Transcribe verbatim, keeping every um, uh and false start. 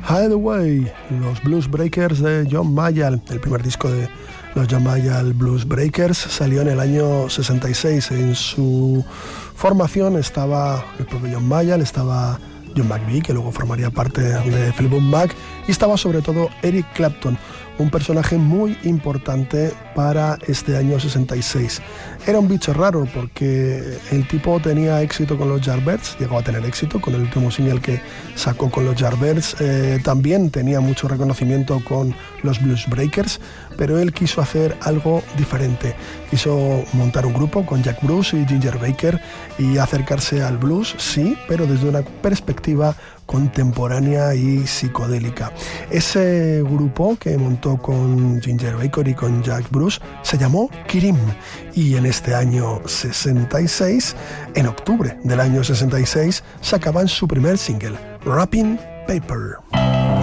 Hideaway, los Blues Breakers de John Mayall. El primer disco de los John Mayall Blues Breakers salió en el año sesenta y seis. En su formación estaba el propio John Mayall, estaba John McVie, que luego formaría parte de Fleetwood Mac, y estaba sobre todo Eric Clapton, un personaje muy importante para este año sesenta y seis. Era un bicho raro porque el tipo tenía éxito con los Yardbirds, llegó a tener éxito con el último single que sacó con los Yardbirds, eh, también tenía mucho reconocimiento con los Blues Breakers, pero él quiso hacer algo diferente. Quiso montar un grupo con Jack Bruce y Ginger Baker y acercarse al blues, sí, pero desde una perspectiva contemporánea y psicodélica. Ese grupo que montó con Ginger Baker y con Jack Bruce se llamó Kirim, y en este año sesenta y seis, en octubre del año sesenta y seis, sacaban su primer single, Wrapping Paper.